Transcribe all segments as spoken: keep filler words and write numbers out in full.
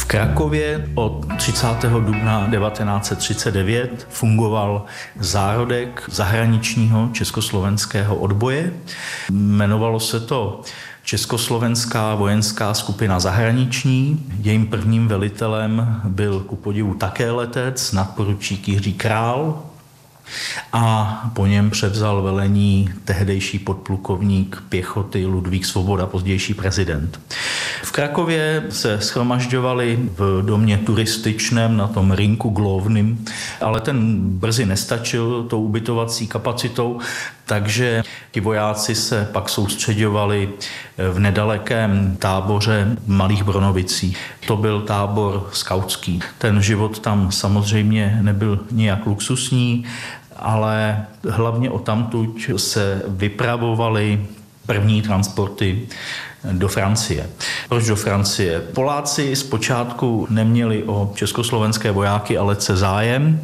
Krakově od třicátého dubna devatenáct set třicet devět fungoval zárodek zahraničního československého odboje. Jmenovalo se to Československá vojenská skupina zahraniční. Jejím prvním velitelem byl ku podivu také letec, nadporučík Jiří Král, a po něm převzal velení tehdejší podplukovník pěchoty Ludvík Svoboda, pozdější prezident. V Krakově se shromažďovali v domě turističném na tom rynku Glovným, ale ten brzy nestačil tou ubytovací kapacitou, takže ti vojáci se pak soustředovali v nedalekém táboře v Malých Bronovicích. To byl tábor skautský. Ten život tam samozřejmě nebyl nijak luxusní, ale hlavně odtamtud se vypravovaly první transporty do Francie. Proč do Francie? Poláci zpočátku neměli o československé vojáky a letce zájem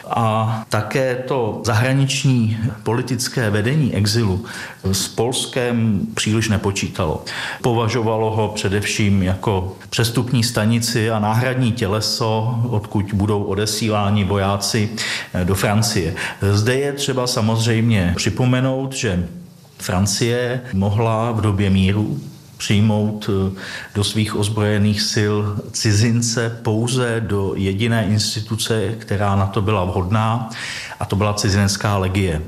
a také to zahraniční politické vedení exilu s Polskem příliš nepočítalo. Považovalo ho především jako přestupní stanici a náhradní těleso, odkud budou odesíláni vojáci do Francie. Zde je třeba samozřejmě připomenout, že Francie mohla v době míru přijmout do svých ozbrojených sil cizince pouze do jediné instituce, která na to byla vhodná, a to byla cizinecká legie.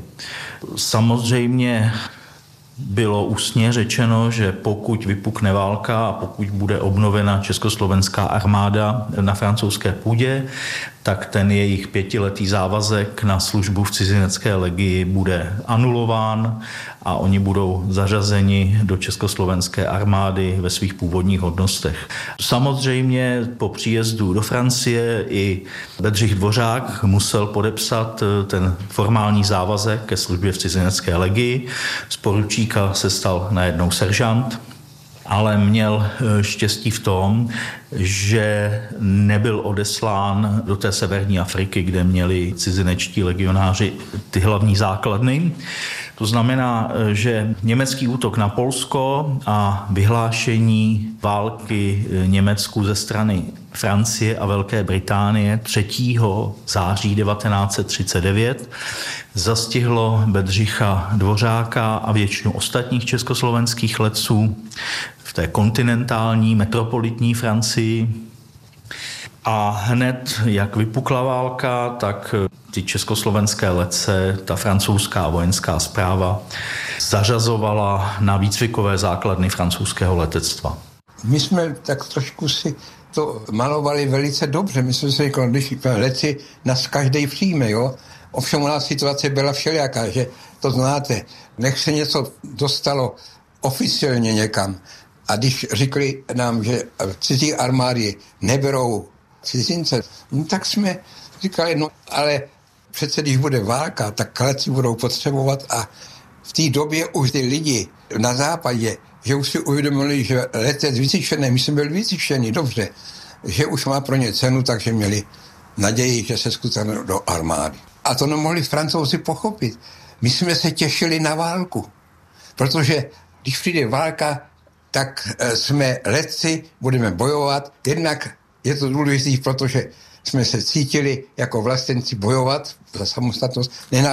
Samozřejmě bylo ústně řečeno, že pokud vypukne válka a pokud bude obnovena československá armáda na francouzské půdě, tak ten jejich pětiletý závazek na službu v cizinecké legii bude anulován a oni budou zařazeni do československé armády ve svých původních hodnostech. Samozřejmě po příjezdu do Francie i Bedřich Dvořák musel podepsat ten formální závazek ke službě v cizinecké legii. Z poručíka se stal najednou seržant, ale měl štěstí v tom, že nebyl odeslán do té severní Afriky, kde měli cizinečtí legionáři ty hlavní základny. To znamená, že německý útok na Polsko a vyhlášení války Německu ze strany Francie a Velké Británie třetího září devatenáct set třicet devět zastihlo Bedřicha Dvořáka a většinu ostatních československých letců v té kontinentální metropolitní Francii. A hned, jak vypukla válka, tak ty československé letce, ta francouzská vojenská správa zařazovala na výcvikové základny francouzského letectva. My jsme tak trošku si to malovali velice dobře. My jsme si říkali, když leci nás každej přijme, jo. Ovšem u nás situace byla všelijaká, že to znáte. Nech se něco dostalo oficiálně někam. A když řekli nám, že cizí armády neberou cizince, no tak jsme říkali, no ale přece když bude válka, tak leci budou potřebovat a v té době už ty lidi na západě, že už si uvědomili, že letec vycvičený, my jsme byli vycvičený, dobře, že už má pro ně cenu, takže měli naději, že se skutečně do armády. A to nemohli Francouzi pochopit. My jsme se těšili na válku, protože když přijde válka, tak jsme letci, budeme bojovat. Jednak je to důležité, protože jsme se cítili jako vlastenci bojovat za samostatnost.